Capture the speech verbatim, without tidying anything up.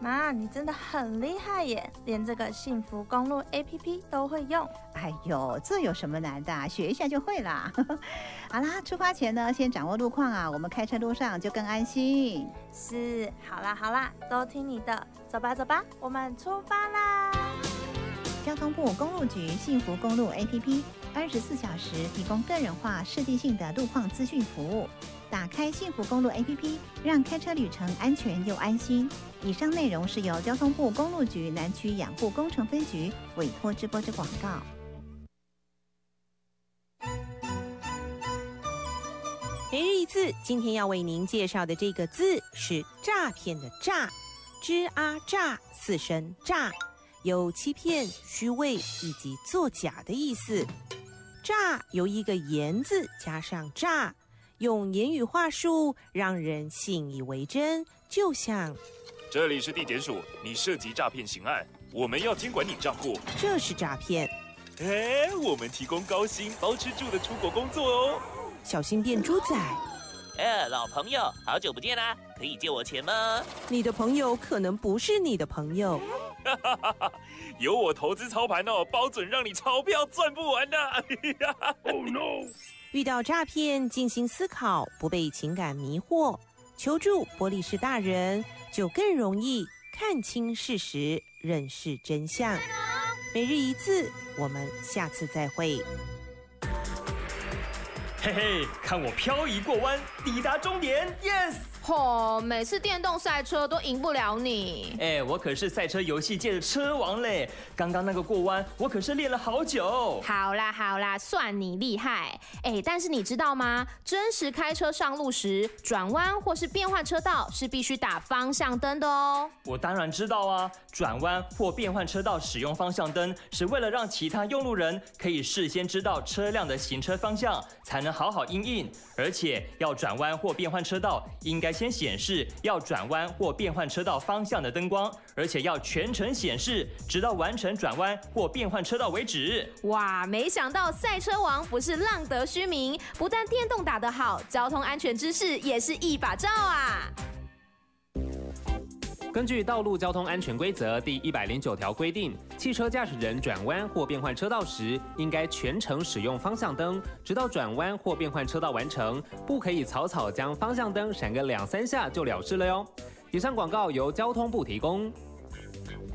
妈，你真的很厉害耶，连这个幸福公路 A P P 都会用。 哎呦，这有什么难的？学一下就会啦。好啦，出发前呢，先掌握路况啊，我们开车路上就更安心。 是，好啦好啦，都听你的，走吧走吧，我们出发啦！ 交通部公路局幸福公路 A P P 二十四小时提供个人化、设计性的路况资讯服务。打开幸福公路 A P P， 让开车旅程安全又安心。以上内容是由交通部公路局南区养护工程分局委托直播之广告。 每日一字，今天要为您介绍的这个字是诈骗的诈，吱啊诈，四声诈，有欺骗、虚伪以及作假的意思。诈由一个言字加上诈，用言语话术让人信以为真，就像这里是地检署，你涉及诈骗刑案，我们要监管你账户， 这是诈骗。 哎，我们提供高薪包吃住的出国工作哦。 小心变猪仔。 哎，老朋友，好久不见啦，可以借我钱吗？ 你的朋友可能不是你的朋友。 有我投资操盘哦，包准让你钞票赚不完的。Oh no！ 遇到诈骗，静心思考，不被情感迷惑，求助玻璃士大人，就更容易看清事实，认识真相。每日一字，我们下次再会。 嘿嘿，看我漂移过弯，抵达终点 ，yes！ 吼、哦，每次电动赛车都赢不了你。 哎，我可是赛车游戏界的车王嘞！刚刚那个过弯，我可是练了好久。 好啦好啦，算你厉害。哎，但是你知道吗？真实开车上路时，转弯或是变换车道是必须打方向灯的哦。 我当然知道啊，转弯或变换车道使用方向灯，是为了让其他用路人可以事先知道车辆的行车方向，才能好好因应。而且要转弯或变换车道，应该先显示要转弯或变换车道方向的灯光，而且要全程显示，直到完成转弯或变换车道为止。 哇，没想到赛车王不是浪得虚名，不但电动打得好，交通安全知识也是一把照啊！ 根据《道路交通安全规则》第一百零九条规定，汽车驾驶人转弯或变换车道时，应该全程使用方向灯，直到转弯或变换车道完成，不可以草草将方向灯闪个两三下就了事了哟。以上广告由交通部提供。